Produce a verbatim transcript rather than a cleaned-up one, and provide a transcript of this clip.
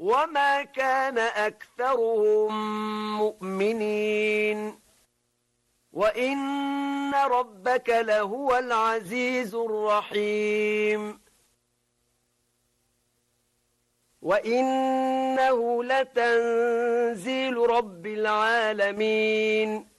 وما كان أكثرهم مؤمنين وإن ربك لهو العزيز الرحيم وإنه لتنزيل رب العالمين